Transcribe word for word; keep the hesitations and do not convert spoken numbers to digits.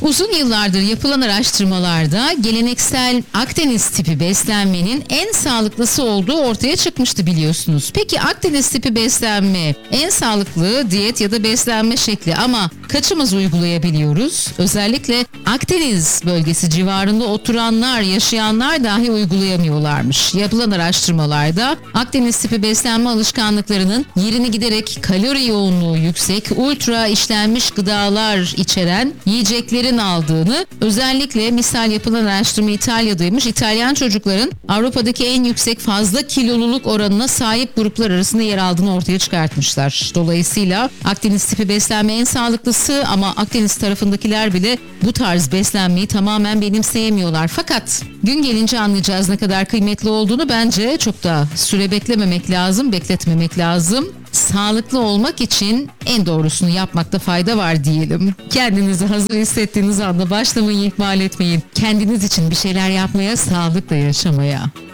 Uzun yıllardır yapılan araştırmalarda geleneksel Akdeniz tipi beslenmenin en sağlıklısı olduğu ortaya çıkmıştı biliyorsunuz. Peki Akdeniz tipi beslenme en sağlıklı diyet ya da beslenme şekli ama kaçımız uygulayabiliyoruz? Özellikle Akdeniz bölgesi civarında oturanlar, yaşayanlar dahi uygulayamıyorlarmış. Yapılan araştırmalarda Akdeniz tipi beslenme alışkanlıklarının yerini giderek kalori yoğunluğu yüksek, ultra işlenmiş gıdalar içeren yiyeceklerin aldığını, özellikle misal yapılan araştırma İtalya'daymış. İtalyan çocukların Avrupa'daki en yüksek fazla kiloluluk oranına sahip gruplar arasında yer aldığını ortaya çıkartmışlar. Dolayısıyla Akdeniz tipi beslenme en sağlıklısı ama Akdeniz tarafındakiler bile bu tarz beslenmeyi tamamen benimseyemiyorlar. Fakat gün gelince anlayacağız ne kadar kıymetli olduğunu. Bence çok da süre beklememek lazım, bekletmemek lazım. Sağlıklı olmak için en doğrusunu yapmakta fayda var diyelim. Kendinizi hazır hissettiğiniz anda başlamayı ihmal etmeyin. Kendiniz için bir şeyler yapmaya, sağlıkla yaşamaya.